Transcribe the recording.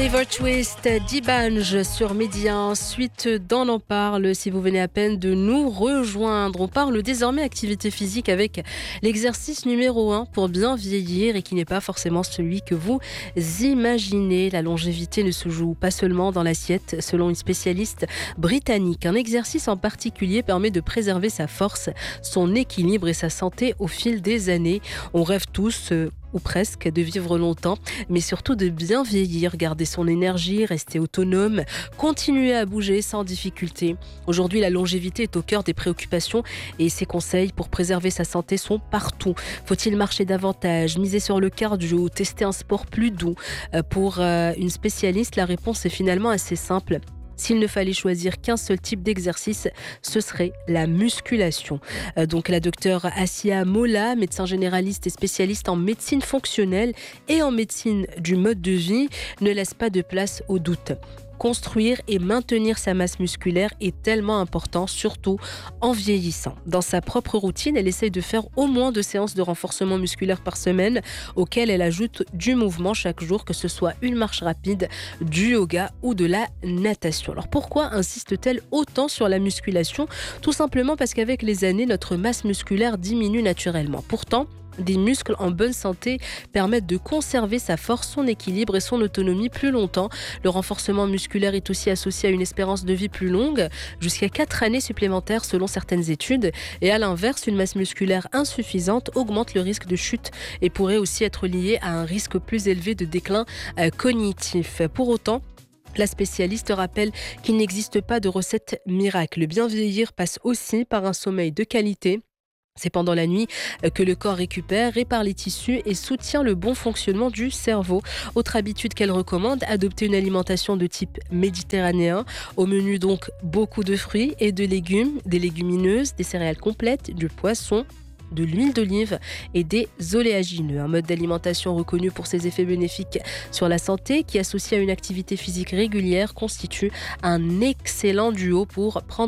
Oliver Twist, D'banj sur Média. Ensuite, dans On parle, si vous venez à peine de nous rejoindre. On parle désormais activité physique avec l'exercice numéro 1 pour bien vieillir et qui n'est pas forcément celui que vous imaginez. La longévité ne se joue pas seulement dans l'assiette, selon une spécialiste britannique. Un exercice en particulier permet de préserver sa force, son équilibre et sa santé au fil des années. On rêve tous, ou presque, de vivre longtemps, mais surtout de bien vieillir, garder son énergie, rester autonome, continuer à bouger sans difficulté. Aujourd'hui, la longévité est au cœur des préoccupations et ses conseils pour préserver sa santé sont partout. Faut-il marcher davantage, miser sur le cardio, tester un sport plus doux? Pour une spécialiste, la réponse est finalement assez simple. S'il ne fallait choisir qu'un seul type d'exercice, ce serait la musculation. Donc la docteure Assia Molla, médecin généraliste et spécialiste en médecine fonctionnelle et en médecine du mode de vie, ne laisse pas de place au doute. Construire et maintenir sa masse musculaire est tellement important, surtout en vieillissant. Dans sa propre routine, elle essaye de faire au moins 2 séances de renforcement musculaire par semaine, auxquelles elle ajoute du mouvement chaque jour, que ce soit une marche rapide, du yoga ou de la natation. Alors pourquoi insiste-t-elle autant sur la musculation? Tout simplement parce qu'avec les années, notre masse musculaire diminue naturellement. Pourtant, des muscles en bonne santé permettent de conserver sa force, son équilibre et son autonomie plus longtemps. Le renforcement musculaire est aussi associé à une espérance de vie plus longue, jusqu'à 4 années supplémentaires selon certaines études. Et à l'inverse, une masse musculaire insuffisante augmente le risque de chute et pourrait aussi être liée à un risque plus élevé de déclin cognitif. Pour autant, la spécialiste rappelle qu'il n'existe pas de recette miracle. Le bien vieillir passe aussi par un sommeil de qualité. C'est pendant la nuit que le corps récupère, répare les tissus et soutient le bon fonctionnement du cerveau. Autre habitude qu'elle recommande, adopter une alimentation de type méditerranéen. Au menu donc beaucoup de fruits et de légumes, des légumineuses, des céréales complètes, du poisson, de l'huile d'olive et des oléagineux. Un mode d'alimentation reconnu pour ses effets bénéfiques sur la santé qui, associé à une activité physique régulière, constitue un excellent duo pour prendre